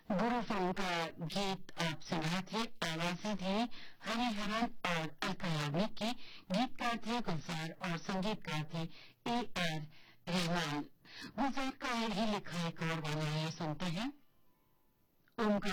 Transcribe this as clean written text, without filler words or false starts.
गुरु film का गीत आप सुन रहे थे। आवाजें थी हरिहरन और अलका याग्निक की, गीतकार थे गुलजार और संगीतकार थे A.R. रहमान। गुलजार का ही लिखा एक और गाना ये सुनते हैं। ओमकार